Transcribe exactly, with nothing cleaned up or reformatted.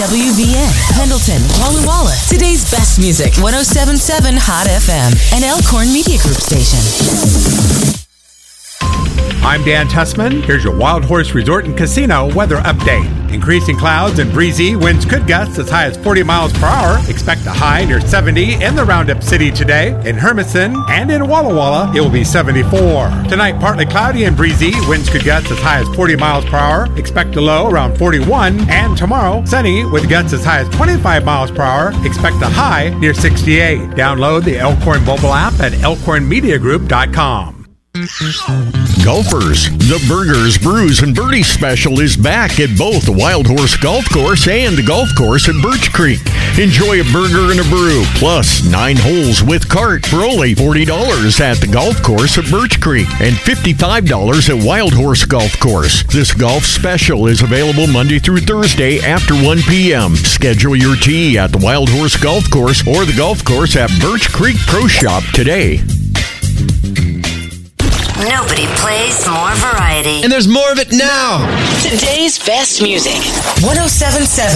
W B N, Pendleton, Walla Walla. Today's best music, one oh seven point seven Hot F M, an Elkhorn Media Group station. I'm Dan Tussman. Here's your Wild Horse Resort and Casino weather update. Increasing clouds and breezy winds could gust as high as forty miles per hour. Expect a high near seventy in the Roundup City today. In Hermiston and in Walla Walla, it will be seventy-four. Tonight, partly cloudy and breezy. Winds could gust as high as forty miles per hour. Expect a low around forty-one. And tomorrow, sunny with gusts as high as twenty-five miles per hour. Expect a high near sixty-eight. Download the Elkhorn mobile app at elkhorn media group dot com. Golfers, the Burgers, Brews, and Birdies special is back at both the Wild Horse Golf Course and the Golf Course at Birch Creek. Enjoy a burger and a brew, plus nine holes with cart for only forty dollars at the Golf Course at Birch Creek and fifty-five dollars at Wild Horse Golf Course. This golf special is available Monday through Thursday after one p.m. Schedule your tee at the Wild Horse Golf Course or the Golf Course at Birch Creek Pro Shop today. Nobody plays more variety. And there's more of it now. Today's best music, one oh seven point seven